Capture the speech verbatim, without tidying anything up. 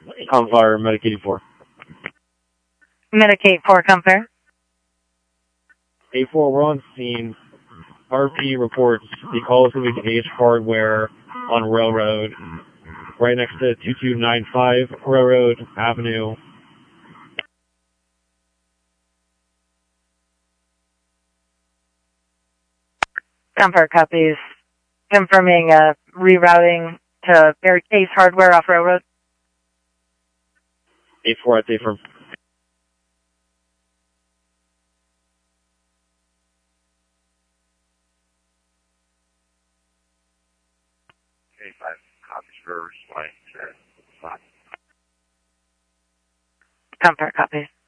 Comfire, Medicaid four. Medicaid four, Comfire. A four, we're on scene. R P reports the call is going to be Ace Hardware on Railroad, right next to two two nine five Railroad Avenue. Comfire copies. Confirming uh, rerouting to Ace Hardware off Railroad. A four, I'd say for A five, copies for flight. Comfire copies.